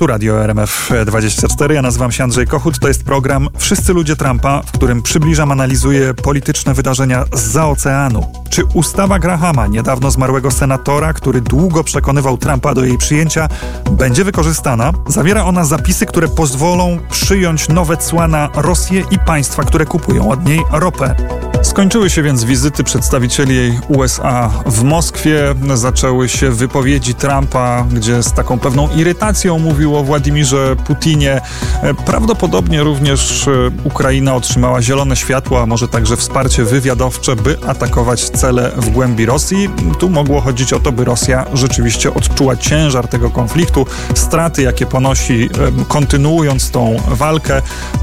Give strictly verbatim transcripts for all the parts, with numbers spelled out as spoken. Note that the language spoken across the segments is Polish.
Tu Radio R M F dwadzieścia cztery, ja nazywam się Andrzej Kochut. To jest program Wszyscy ludzie Trumpa, w którym przybliżam, analizuję polityczne wydarzenia zza oceanu. Czy ustawa Grahama, niedawno zmarłego senatora, który długo przekonywał Trumpa do jej przyjęcia, będzie wykorzystana? Zawiera ona zapisy, które pozwolą przyjąć nowe cła na Rosję i państwa, które kupują od niej ropę. Skończyły się więc wizyty przedstawicieli U S A w Moskwie. Zaczęły się wypowiedzi Trumpa, gdzie z taką pewną irytacją mówił o Władimirze Putinie. Prawdopodobnie również Ukraina otrzymała zielone światło, a może także wsparcie wywiadowcze, by atakować cele w głębi Rosji. Tu mogło chodzić o to, by Rosja rzeczywiście odczuła ciężar tego konfliktu, straty, jakie ponosi, kontynuując tą walkę,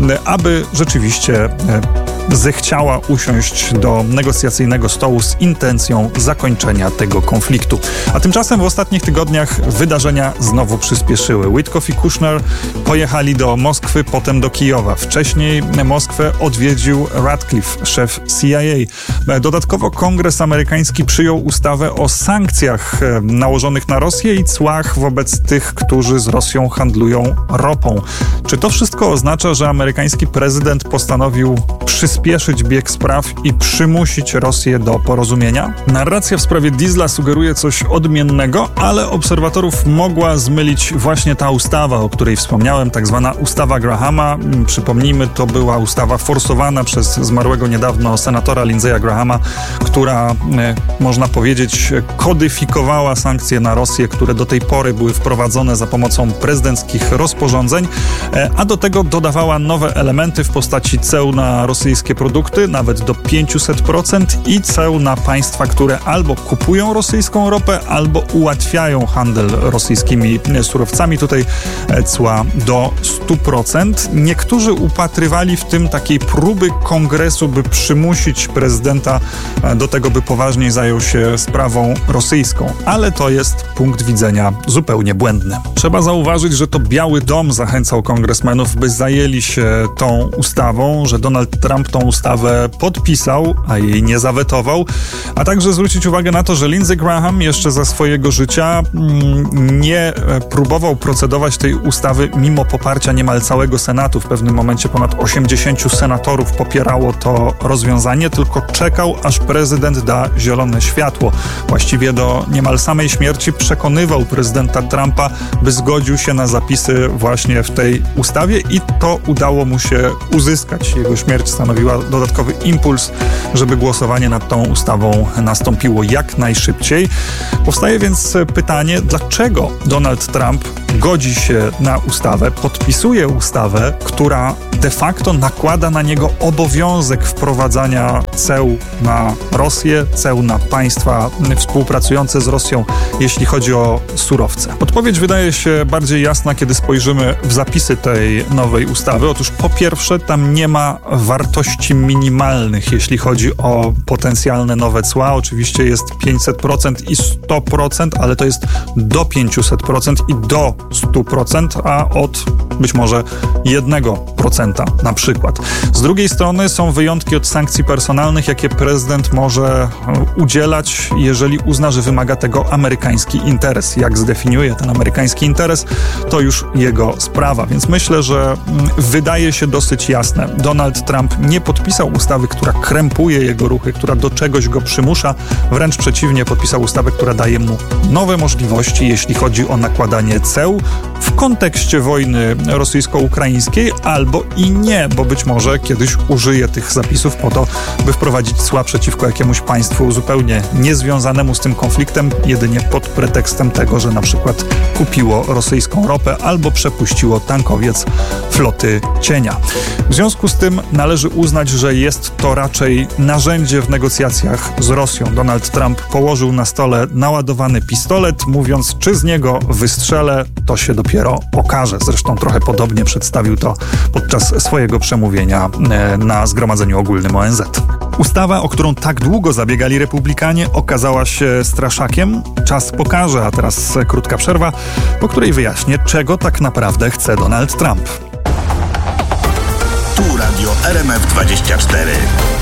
aby rzeczywiście zechciała usiąść do negocjacyjnego stołu z intencją zakończenia tego konfliktu. A tymczasem w ostatnich tygodniach wydarzenia znowu przyspieszyły. Witkoff i Kushner pojechali do Moskwy, potem do Kijowa. Wcześniej Moskwę odwiedził Ratcliffe, szef C I A. Dodatkowo Kongres amerykański przyjął ustawę o sankcjach nałożonych na Rosję i cłach wobec tych, którzy z Rosją handlują ropą. Czy to wszystko oznacza, że amerykański prezydent postanowił przyspieszyć bieg spraw i przymusić Rosję do porozumienia? Narracja w sprawie diesla sugeruje coś odmiennego, ale obserwatorów mogła zmylić właśnie ta ustawa, o której wspomniałem, tak zwana ustawa Grahama. Przypomnijmy, to była ustawa forsowana przez zmarłego niedawno senatora Lindsey'a Grahama, która, e, można powiedzieć, kodyfikowała sankcje na Rosję, które do tej pory były wprowadzone za pomocą prezydenckich rozporządzeń, e, a do tego dodawała nowe elementy w postaci ceł na rosyjskie produkty, nawet do pięćset procent, i ceł na państwa, które albo kupują rosyjską ropę, albo ułatwiają handel rosyjskimi surowcami. Tutaj cła do stu procent. Niektórzy upatrywali w tym takiej próby kongresu, by przymusić prezydenta do tego, by poważniej zajął się sprawą rosyjską. Ale to jest punkt widzenia zupełnie błędny. Trzeba zauważyć, że to Biały Dom zachęcał kongresmenów, by zajęli się tą ustawą, że Donald Trump tą ustawę podpisał, a jej nie zawetował, a także zwrócić uwagę na to, że Lindsey Graham jeszcze za swojego życia mm, nie próbował procedować tej ustawy mimo poparcia niemal całego Senatu. W pewnym momencie ponad osiemdziesięciu senatorów popierało to rozwiązanie, tylko czekał, aż prezydent da zielone światło. Właściwie do niemal samej śmierci przekonywał prezydenta Trumpa, by zgodził się na zapisy właśnie w tej ustawie, i to udało mu się uzyskać. Jego śmierć stanowiła dodatkowy impuls, żeby głosowanie nad tą ustawą nastąpiło jak najszybciej. Powstaje więc pytanie, dlaczego Donald Trump godzi się na ustawę, podpisuje ustawę, która de facto nakłada na niego obowiązek wprowadzania ceł na Rosję, ceł na państwa współpracujące z Rosją, jeśli chodzi o surowce. Odpowiedź wydaje się bardziej jasna, kiedy spojrzymy w zapisy tej nowej ustawy. Otóż po pierwsze, tam nie ma wartości minimalnych, jeśli chodzi o potencjalne nowe cła. Oczywiście jest pięćset procent i sto procent, ale to jest do pięćset procent i do stu procent, a od być może jednego procenta na przykład. Z drugiej strony są wyjątki od sankcji personalnych, jakie prezydent może udzielać, jeżeli uzna, że wymaga tego amerykański interes. Jak zdefiniuje ten amerykański interes, to już jego sprawa. Więc myślę, że wydaje się dosyć jasne. Donald Trump nie podpisał ustawy, która krępuje jego ruchy, która do czegoś go przymusza. Wręcz przeciwnie, podpisał ustawę, która daje mu nowe możliwości, jeśli chodzi o nakładanie ceł w kontekście wojny rosyjsko-ukraińskiej, albo i nie, bo być może kiedyś użyje tych zapisów po to, by wprowadzić cła przeciwko jakiemuś państwu zupełnie niezwiązanemu z tym konfliktem, jedynie pod pretekstem tego, że na przykład kupiło rosyjską ropę albo przepuściło tankowiec floty cienia. W związku z tym należy uznać, że jest to raczej narzędzie w negocjacjach z Rosją. Donald Trump położył na stole naładowany pistolet, mówiąc, czy z niego wystrzelę, to się dopiero okaże. Zresztą trochę podobnie przedstawił to podczas swojego przemówienia na Zgromadzeniu Ogólnym O N Z. Ustawa, o którą tak długo zabiegali republikanie, okazała się straszakiem. Czas pokaże, a teraz krótka przerwa, po której wyjaśnię, czego tak naprawdę chce Donald Trump. Tu Radio R M F dwadzieścia cztery.